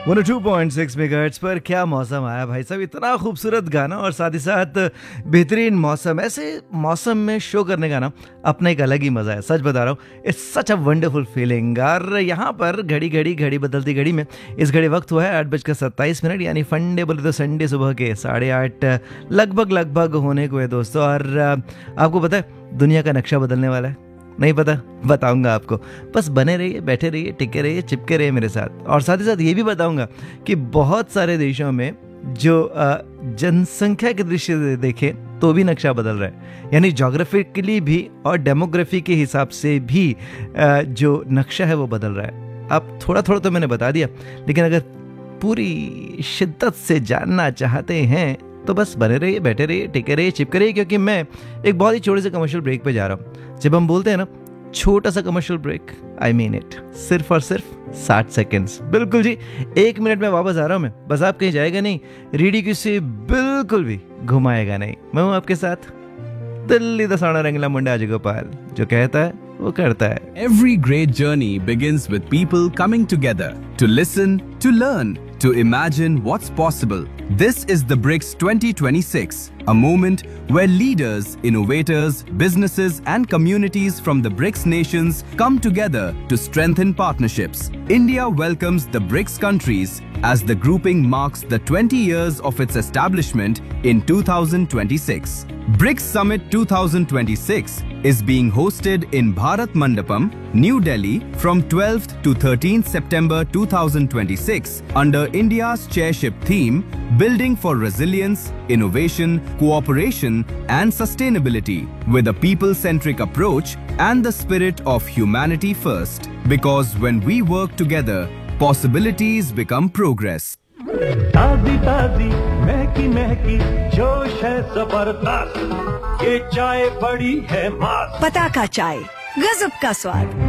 102.6 megahertz पर क्या मौसम आया भाई साहब, इतना खूबसूरत गाना और साथ ही साथ बेहतरीन मौसम। ऐसे मौसम में शो करने का ना अपना एक अलग ही मज़ा है, सच बता रहा हूँ। It's such a wonderful feeling. और यहाँ पर घड़ी बदलती घड़ी में इस घड़ी वक्त हुआ है 8:27, यानी फंडे बोले तो संडे सुबह के 8:30 लगभग होने को है दोस्तों। और आपको पता है दुनिया का नक्शा बदलने वाला है? नहीं पता? बताऊंगा आपको, बस बने रहिए, बैठे रहिए, टिके रहिए, चिपके रहिए मेरे साथ। और साथ ही साथ ये भी बताऊंगा कि बहुत सारे देशों में जो जनसंख्या के दृष्टि से देखें तो भी नक्शा बदल रहा है, यानी ज्योग्राफिकली भी और डेमोग्राफी के हिसाब से भी जो नक्शा है वो बदल रहा है। अब थोड़ा तो मैंने बता दिया, लेकिन अगर पूरी शिद्दत से जानना चाहते हैं तो बस बने रहिए, बैठे रहिए, टिके रहिए, चिपके रहिए, क्योंकि मैं एक बहुत ही छोटे से कमर्शियल ब्रेक पे जा रहा हूँ। जब हम बोलते हैं ना छोटा सा commercial break, I mean it, सिर्फ और सिर्फ 60 सेकेंड्स। बिल्कुल जी, 1 मिनट में वापस आ रहा हूँ मैं। बस आप कहीं जाएगा नहीं, रेडियो किसी बिल्कुल भी घुमाएगा नहीं। मैं हूँ आपके साथ दिल्ली दसाना रंगला मुंडा अजगोपाल, जो कहता है वो करता है। Every great journey begins with people coming together to listen, to learn, to imagine what's possible. This is the BRICS 2026, a moment where leaders, innovators, businesses and communities from the BRICS nations come together to strengthen partnerships. India welcomes the BRICS countries as the grouping marks the 20 years of its establishment in 2026. BRICS Summit 2026 is being hosted in Bharat Mandapam, New Delhi from 12th to 13th September 2026 under India's chairship theme Building for Resilience, Innovation, Cooperation and Sustainability with a people-centric approach and the spirit of humanity first. Because when we work together, possibilities become progress. ताजी ताजी महकी महकी जोश है जबरदस्त, ये चाय बड़ी है मस्त। पताका चाय, गजब का स्वाद।